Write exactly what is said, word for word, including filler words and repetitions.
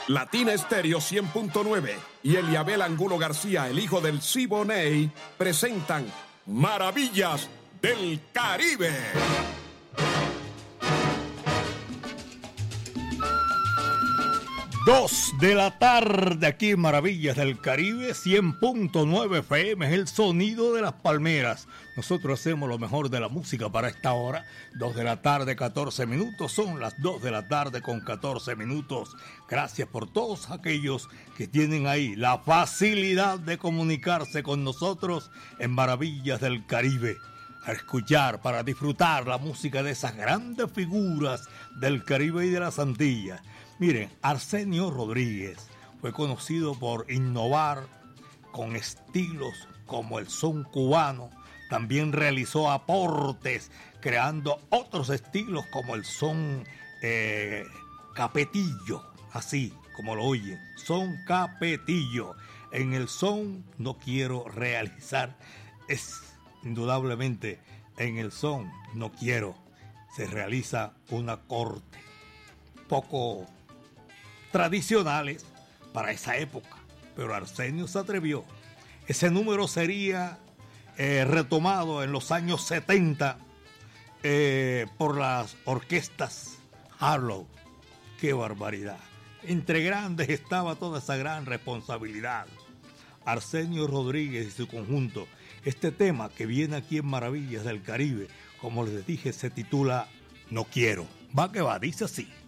Latina Estéreo cien punto nueve y Eliabel Angulo García, el hijo del Siboney, presentan Maravillas del Caribe. Dos de la tarde aquí en Maravillas del Caribe, cien punto nueve F M, es el sonido de las palmeras. Nosotros hacemos lo mejor de la música para esta hora. Dos de la tarde, catorce minutos, son las dos de la tarde con catorce minutos. Gracias por todos aquellos que tienen ahí la facilidad de comunicarse con nosotros en Maravillas del Caribe. A escuchar, para disfrutar la música de esas grandes figuras del Caribe y de las Antillas. Miren, Arsenio Rodríguez fue conocido por innovar con estilos como el son cubano. También realizó aportes creando otros estilos como el son eh, capetillo, así como lo oyen, son capetillo. En el son no quiero realizar, es indudablemente en el son no quiero, se realiza una corte poco tradicionales para esa época, pero Arsenio se atrevió. Ese número sería eh, retomado en los años setenta eh, por las orquestas Harlow. ¡Qué barbaridad! Entre grandes estaba toda esa gran responsabilidad. Arsenio Rodríguez y su conjunto. Este tema que viene aquí en Maravillas del Caribe, como les dije, se titula No Quiero. Va que va, dice así.